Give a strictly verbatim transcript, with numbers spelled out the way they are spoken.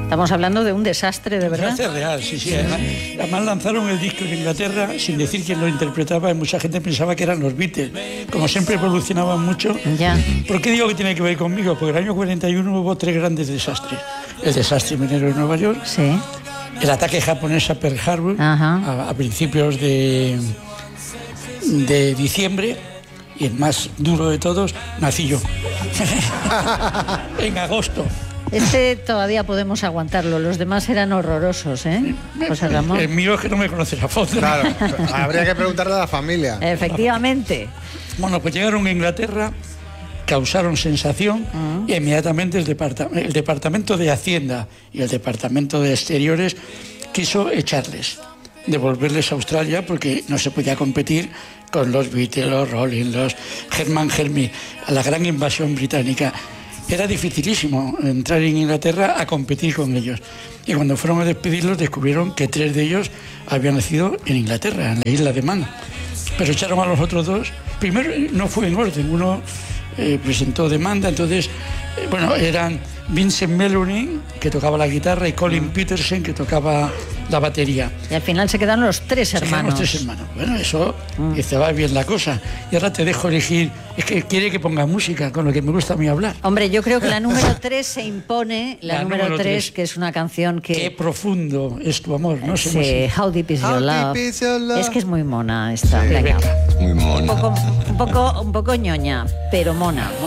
Estamos hablando de un desastre, de verdad. Desastre real, sí, sí. Además, además lanzaron el disco en Inglaterra sin decir quién lo interpretaba y mucha gente pensaba que eran los Beatles. Como siempre evolucionaban mucho. Ya. ¿Por qué digo que tiene que ver conmigo? Porque en el año cuarenta y uno hubo tres grandes desastres. El desastre minero de Nueva York. Sí. El ataque japonés a Pearl Harbor a, a principios de, de diciembre. Y el más duro de todos, nací yo. En agosto. Este todavía podemos aguantarlo, los demás eran horrorosos, ¿eh? José Ramón. El mío es que no me conoce la foto. Claro, habría que preguntarle a la familia. Efectivamente. Bueno, pues llegaron a Inglaterra, causaron sensación uh-huh. y inmediatamente el, departa- el Departamento de Hacienda y el Departamento de Exteriores quiso echarles, devolverles a Australia porque no se podía competir con los Beatles, los Rolling, los Herman Hermit, a la gran invasión británica. Era dificilísimo entrar en Inglaterra a competir con ellos. Y cuando fueron a despedirlos descubrieron que tres de ellos habían nacido en Inglaterra, en la isla de Man. Pero echaron a los otros dos. Primero no fue en orden, uno eh, presentó demanda, entonces, eh, bueno, eran Vincent Mellony, que tocaba la guitarra, y Colin Peterson, que tocaba la batería. Y al final se quedaron los tres se hermanos. Los tres hermanos. Bueno, eso mm. dice, va bien la cosa. Y ahora te dejo elegir. Es que quiere que ponga música, con lo que me gusta a mí hablar. Hombre, yo creo que la número tres se impone. La, la número tres, que es una canción que... Qué profundo es tu amor, ¿no? Sí, sé How Deep Is Your Love. Is your love. Es que es muy mona esta. Sí, venga. Muy mona. Un poco, un poco, un poco ñoña, pero mona.